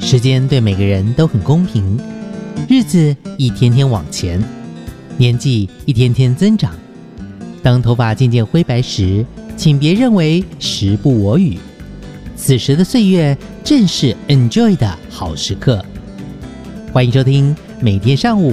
时间对每个人都很公平，日子一天天往前，年纪一天天增长。当头发渐渐灰白时，请别认为时不我与，此时的岁月正是 enjoy 的好时刻。欢迎收听每天上午